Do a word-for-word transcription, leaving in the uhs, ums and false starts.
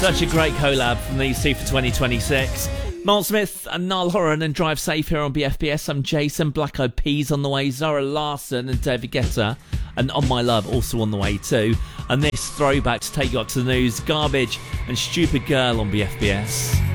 Such a great collab from these two for twenty twenty-six. Miles Smith and Niall Horan and Drive Safe here on B F B S. I'm Jason. Black Eyed Peas on the way. Zara Larsson and David Guetta. And On My Love also on the way too. And this throwback to take you up to the news. Garbage and Stupid Girl on B F B S.